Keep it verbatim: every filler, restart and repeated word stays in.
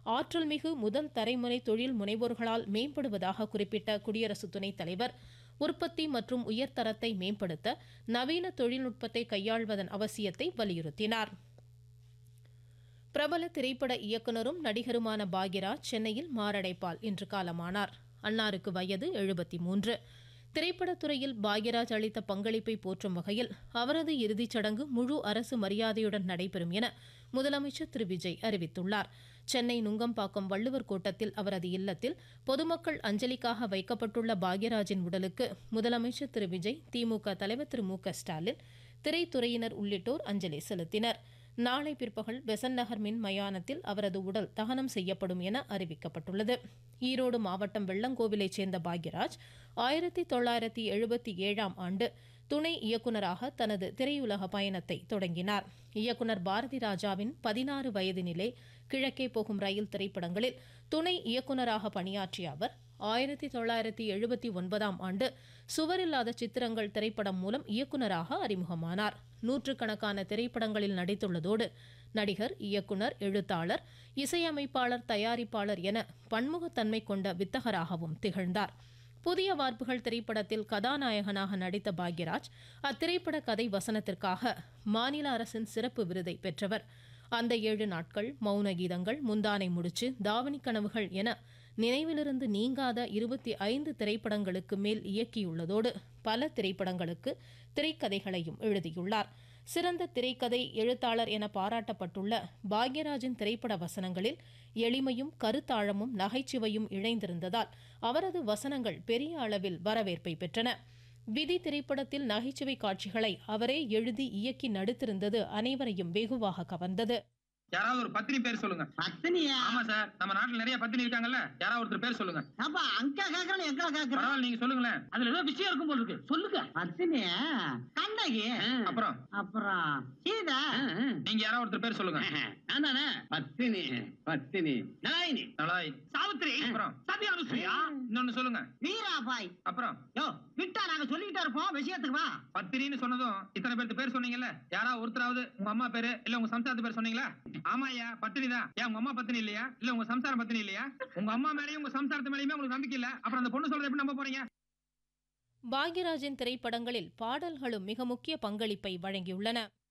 ஆற்றல் மிகு முதல் தலைமுறை தொழில் முனைவோர்களால் மேம்படுவதாக குறிப்பிட்ட குடியரசு துணைத் தலைவர் உற்பத்தி மற்றும் உயர்தரத்தை மேம்படுத்த நவீன தொழில்நுட்பத்தை கையாள்வதன் அவசியத்தை வலியுறுத்தினார். பிரபல திரைப்பட இயக்குநரும் நடிகருமான பாக்யராஜ் சென்னையில் மாரடைப்பால் இன்று காலமானார். அன்னாருக்கு வயது எழுபத்தி மூன்று. திரைப்படத்துறையில் பாக்யராஜ் அளித்த பங்களிப்பை போற்றும் வகையில் அவரது இறுதிச் சடங்கு முழு அரசு மரியாதையுடன் நடைபெறும் என முதலமைச்சர் திரு விஜய் அறிவித்துள்ளார். சென்னை நுங்கம்பாக்கம் வள்ளுவர் கோட்டத்தில் அவரது இல்லத்தில் பொதுமக்கள் அஞ்சலிக்காக வைக்கப்பட்டுள்ள பாக்யராஜின் உடலுக்கு முதலமைச்சர் திரு விஜய், திமுக தலைவர் திரு மு க ஸ்டாலின், திரைத்துறையினர் உள்ளிட்டோர் அஞ்சலி செலுத்தினர். நாளை பிற்பகல் பெசன்ட் நகர் மின் மயானத்தில் அவரது உடல் தகனம் செய்யப்படும் என அறிவிக்கப்பட்டுள்ளது. ஈரோடு மாவட்டம் வெள்ளங்கோவிலைச் சேர்ந்த பாக்யராஜ் ஆயிரத்தி தொள்ளாயிரத்தி எழுபத்தி ஏழாம் ஆண்டு துணை இயக்குநராக தனது திரையுலக பயணத்தை தொடங்கினார். இயக்குநர் பாரதி ராஜாவின் பதினாறு வயதினிலே கிழக்கே போகும் ரயில் திரைப்படங்களில் துணை இயக்குநராக பணியாற்றிய அவர் ஆயிரத்தி தொள்ளாயிரத்தி எழுபத்தி ஒன்பதாம் ஆண்டு சுவரில்லாத சித்திரங்கள் திரைப்படம் மூலம் இயக்குநராக அறிமுகமானார். நூற்றுக்கணக்கான திரைப்படங்களில் நடித்துள்ளதோடு நடிகர், இயக்குனர், எழுத்தாளர், இசையமைப்பாளர், தயாரிப்பாளர் என பன்முகத்தன்மை கொண்ட வித்தகராகவும் திகழ்ந்தார். புதிய வார்ப்புகள் திரைப்படத்தில் கதாநாயகனாக நடித்த பாக்யராஜ் அத்திரைப்பட கதை வசனத்திற்காக மாநில அரசின் சிறப்பு விருதை பெற்றவர். அந்த ஏழு நாட்கள், மௌன கீதங்கள், முந்தானை முடிச்சு, தாவணி கனவுகள் என நினைவிலிருந்து நீங்காத இருபத்தி ஐந்து திரைப்படங்களுக்கு மேல் இயக்கியுள்ளதோடு பல திரைப்படங்களுக்கு திரைக்கதைகளையும் எழுதியுள்ளார். சிறந்த திரைக்கதை எழுத்தாளர் என பாராட்டப்பட்டுள்ள பாக்யராஜின் திரைப்பட வசனங்களில் எளிமையும் கருத்தாழமும் நகைச்சுவையும் இணைந்திருந்ததால் அவரது வசனங்கள் பெரிய அளவில் வரவேற்பை பெற்றன. விதி திரைப்படத்தில் நகைச்சுவை காட்சிகளை அவரே எழுதி இயக்கி நடித்திருந்தது அனைவரையும் வெகுவாக கவர்ந்தது. யாராவது ஒரு பத்தினி பேர் சொல்லுங்க. பத்தினியா? ஆமா சார், நம்ம நாட்டுல நிறைய பத்தினி இருக்காங்கல்ல, யாராவது ஒருத்தர் பேர் சொல்லுங்க. அப்பா அங்க கேக்குறேன், எங்க கேக்குறேன்? பரவாயில்ல, நீங்க சொல்லுங்களேன். அதுல ஏதோ விஷயம் இருக்கும் போல இருக்கு, சொல்லுங்க. பத்தினியா? கண்ணகி. அப்புறம் அப்புறம் சீதா. நீங்க யாராவது ஒருத்தர் பேர் சொல்லுங்க. நானே பத்தினி. பத்தினி நலாயினி. நலாய். சாவித்திரி. அப்புறம் சத்யானுஸ்ரீயா? இன்னொன்னு சொல்லுங்க. மீராபாய். அப்புறம் யோ விட்டா நாங்க சொல்லிக்கிட்டே இருப்போம், விஷயத்துக்கு வா. பத்தினின்னு சொன்னதும் இத்தனை பேருக்கு பேர் சொன்னீங்கல்ல, யாராவது ஒருத்தராவது உங்க அம்மா பேரு இல்ல உங்க சம்சாரத்து பேர் சொன்னீங்களா? ஆமா ஐயா, பத்தினி தான். ஏன் உங்க அம்மா பத்தினி இல்லையா? இல்ல உங்க சம்சாரம் பத்தினி இல்லையா? உங்க அம்மா மேலயும் உங்க சம்சாரத்து மேலயுமே உங்களுக்கு நம்பிக்கை இல்ல, அப்புறம் அந்த பொண்ணு சொல்றதை எப்படி நம்ப போறீங்க? பாக்யராஜின் திரைப்படங்களில் பாடல்களும் மிக முக்கிய பங்களிப்பை வழங்கியுள்ளன.